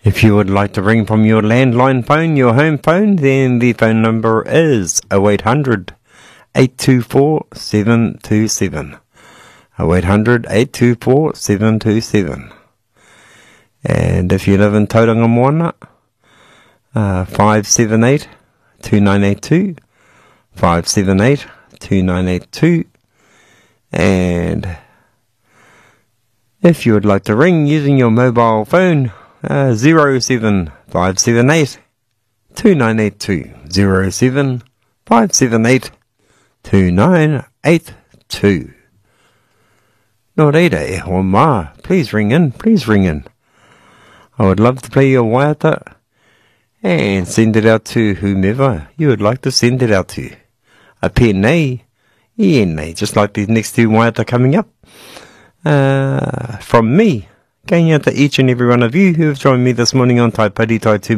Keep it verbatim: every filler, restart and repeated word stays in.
If you would like to ring from your landline phone, your home phone, then the phone number is oh eight hundred, eight two four, seven two seven. oh eight hundred, eight two four, seven two seven. And if you live in Tauranga Moana, uh, five seven eight, two nine eight two, five seven eight, two nine eight two. And if you would like to ring using your mobile phone, uh, zero seven five seven eight, two nine eight two, zero seven five seven eight, two nine eight two. Nō reira e hoa mā, please ring in, please ring in. I would love to play your waiata and send it out to whomever you would like to send it out to. A pēnei, i nei, just like these next two waiata coming up. Uh, from me, going out to each and every one of you who have joined me this morning on Tai Pari Tai Tu